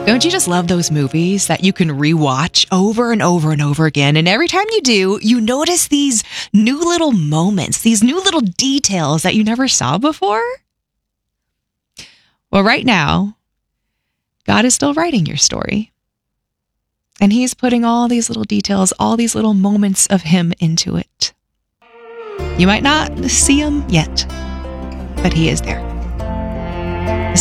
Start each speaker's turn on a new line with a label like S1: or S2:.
S1: Don't you just love those movies that you can rewatch over and over and over again? And every time you do, you notice these new little moments, these new little details that you never saw before? Well, right now, God is still writing your story. And He's putting all these little details, all these little moments of Him into it. You might not see Him yet, but He is there.